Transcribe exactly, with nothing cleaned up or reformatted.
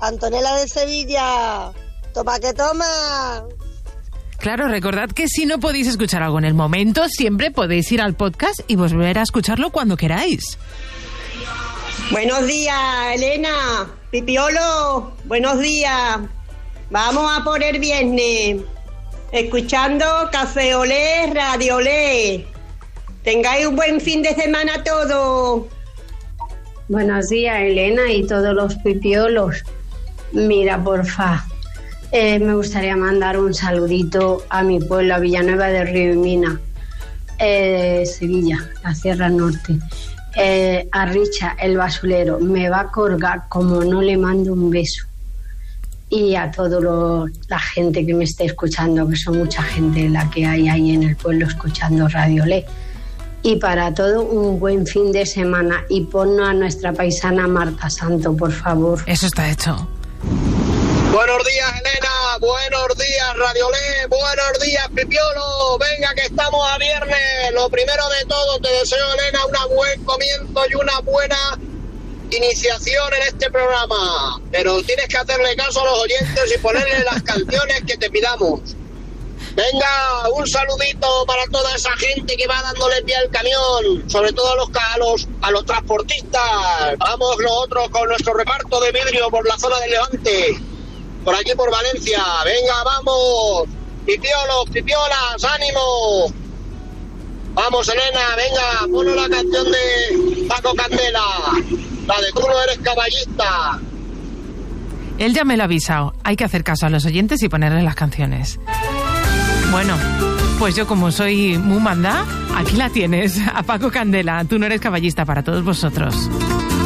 Antonella de Sevilla. Toma que toma. Claro, recordad que si no podéis escuchar algo en el momento, siempre podéis ir al podcast y volver a escucharlo cuando queráis. Buenos días, Elena. Pipiolo, buenos días. Vamos a por el viernes, escuchando Café Olé, Radio Olé. Tengáis un buen fin de semana todos. Buenos días, Elena y todos los pipiolos. Mira, porfa, eh, me gustaría mandar un saludito a mi pueblo, a Villanueva del Río y Mina, eh, Sevilla, la Sierra Norte. Eh, a Richa, el basulero, me va a colgar como no le mando un beso. Y a toda la gente que me esté escuchando, que son mucha gente la que hay ahí en el pueblo escuchando Radio Olé. Y para todo, un buen fin de semana. Y ponnos a nuestra paisana Marta Santo, por favor. Eso está hecho. Buenos días, Elena. Buenos días, Radio Olé. Buenos días, Pipiolo. Venga, que estamos a viernes. Lo primero de todo, te deseo, Elena, un buen comienzo y una buena iniciación en este programa. Pero tienes que hacerle caso a los oyentes y ponerle las canciones que te pidamos. Venga, un saludito para toda esa gente que va dándole pie al camión, sobre todo a los, a los, a los transportistas. Vamos nosotros con nuestro reparto de vidrio por la zona de Levante, por aquí por Valencia. Venga, vamos, pipiolos, pipiolas, ánimo. Vamos, Elena, venga, ponle la canción de Paco Candela, la de Tú no eres caballista. Él ya me lo ha avisado, hay que hacer caso a los oyentes y ponerles las canciones. Bueno, pues yo como soy muy mandá, aquí la tienes, a Paco Candela, Tú no eres caballista, para todos vosotros.